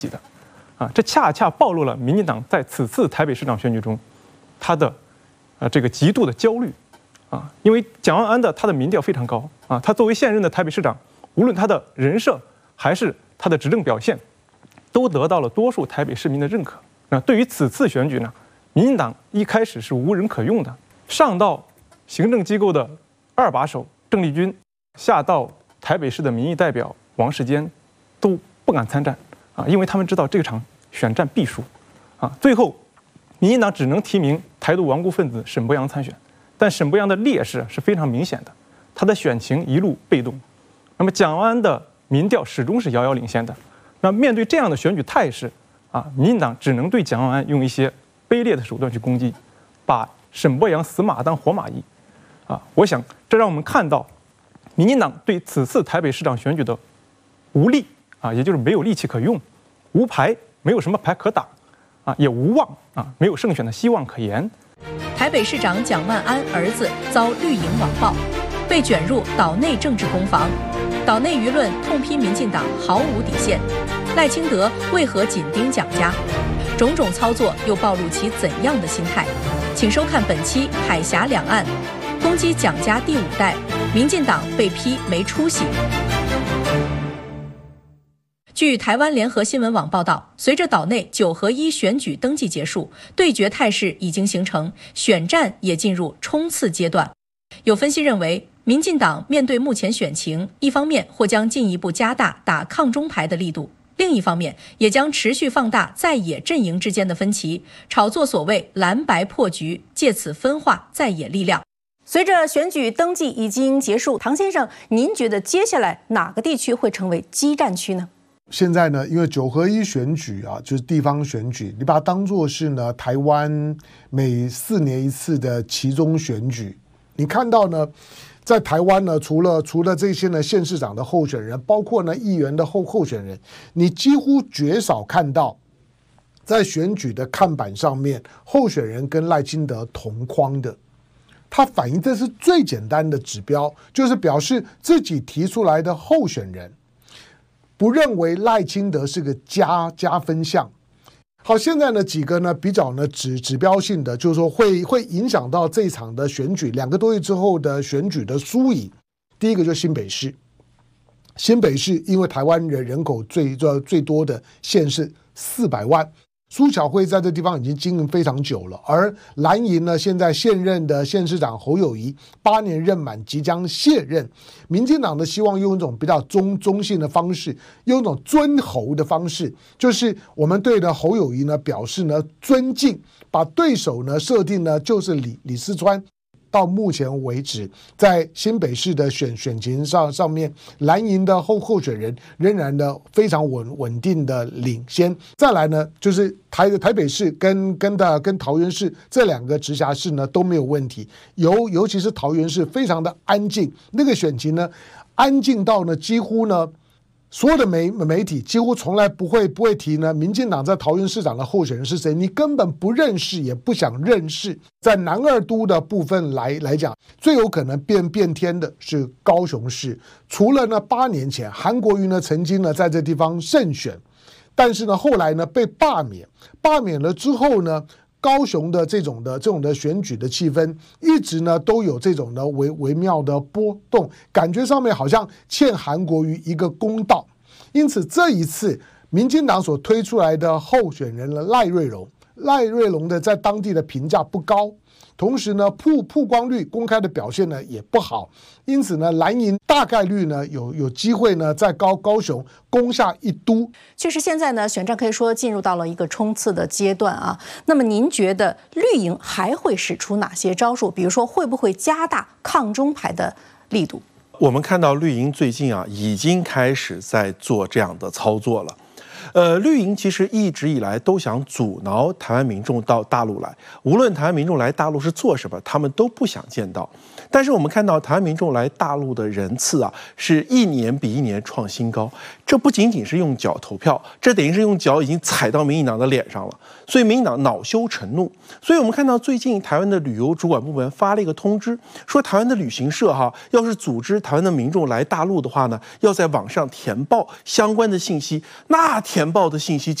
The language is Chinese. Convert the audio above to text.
的，这恰恰暴露了民进党在此次台北市长选举中，他的这个极度的焦虑，因为蒋万安他的民调非常高他作为现任的台北市长，无论他的人设还是他的执政表现，都得到了多数台北市民的认可。那对于此次选举呢，民进党一开始是无人可用的，上到行政机构的二把手郑丽君，下到台北市的民意代表王世坚，都不敢参战因为他们知道这场选战必输最后，民进党只能提名台独顽固分子沈伯洋参选，但沈伯洋的劣势是非常明显的，他的选情一路被动。那么蒋万安的民调始终是遥遥领先的。那面对这样的选举态势民进党只能对蒋万安用一些卑劣的手段去攻击，把沈伯洋死马当活马医我想这让我们看到，民进党对此次台北市长选举的无力也就是没有力气可用，无牌，没有什么牌可打也无望没有胜选的希望可言。 台北市长蒋万安儿子遭绿营网暴，被卷入岛内政治攻防，岛内舆论痛批民进党毫无底线，赖清德为何紧盯蒋家？种种操作又暴露其怎样的心态？请收看本期《海峡两岸》，攻击蒋家第5代，民进党被批没出息。据台湾联合新闻网报道，随着岛内9合1选举登记结束，对决态势已经形成，选战也进入冲刺阶段。有分析认为，民进党面对目前选情，一方面或将进一步加大打抗中牌的力度，另一方面也将持续放大在野阵营之间的分歧，炒作所谓蓝白破局，借此分化在野力量。 随着选举登记已经结束，唐先生，您觉得接下来哪个地区会成为激战区呢？ 现在呢，因为9合1选举就是地方选举，你把它当作是呢台湾每4年一次的期中选举。你看到呢，在台湾呢，除了这些呢县市长的候选人，包括呢议员的候选人，你几乎绝少看到在选举的看板上面候选人跟赖清德同框的。它反映这是最简单的指标，就是表示自己提出来的候选人不认为赖清德是个加分项。好，现在呢几个呢比较呢指标性的，就是说会影响到这一场的选举2个多月之后的选举的输赢。第一个就是新北市，新北市因为台湾人口最多的县市400万。苏巧慧在这地方已经经营非常久了，而蓝营呢，现在现任的县市长侯友宜8年任满，即将卸任。民进党呢，希望用一种比较中性的方式，用一种尊侯的方式，就是我们对的侯友宜呢表示呢尊敬，把对手呢设定呢就是李四川。到目前为止，在新北市的选情上面，蓝营的候选人仍然的非常稳定的领先。再来呢，就是台北市跟桃园市这2个直辖市呢都没有问题，尤其是桃园市非常的安静，那个选情呢安静到呢几乎呢。所有的媒体几乎从来不会提呢，民进党在桃园市长的候选人是谁，你根本不认识，也不想认识。在南2都的部分来讲，最有可能变天的是高雄市。除了呢8年前韩国瑜呢曾经呢在这地方胜选，但是呢后来呢被罢免了之后呢，高雄的这种的选举的气氛一直呢都有这种的微妙的波动，感觉上面好像欠韩国瑜一个公道。因此这一次民进党所推出来的候选人呢赖瑞隆的在当地的评价不高，同时呢曝光率公开的表现呢也不好，因此呢蓝营大概率呢有机会呢在高雄攻下1都。 确实现在呢选战可以说进入到了一个冲刺的阶段啊。那么您觉得绿营还会使出哪些招数？比如说会不会加大抗中牌的力度？ 我们看到绿营最近已经开始在做这样的操作了。绿营其实一直以来都想阻挠台湾民众到大陆来，无论台湾民众来大陆是做什么，他们都不想见到。但是我们看到台湾民众来大陆的人次是1年比1年创新高。这不仅仅是用脚投票，这等于是用脚已经踩到民进党的脸上了。所以民进党恼羞成怒。所以我们看到最近台湾的旅游主管部门发了一个通知，说台湾的旅行社要是组织台湾的民众来大陆的话呢，要在网上填报相关的信息。那填报的信息